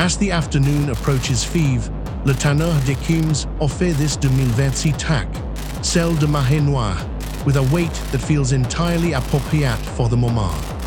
As the afternoon approaches Fives, le tanneur d'écumes offre this 2026 tack, celle de Mahé Noir, with a weight that feels entirely appropriate for the moment.